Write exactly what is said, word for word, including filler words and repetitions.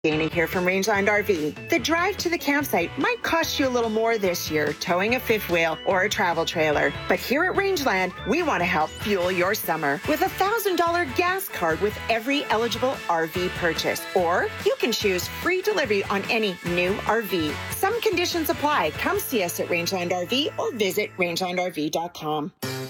Dana here from Rangeland R V. The drive to the campsite might cost you a little more this year, towing a fifth wheel or a travel trailer. But here at Rangeland, we want to help fuel your summer with a one thousand dollars gas card with every eligible R V purchase. Or you can choose free delivery on any new R V. Some conditions apply. Come see us at Rangeland R V or visit rangeland R V dot com.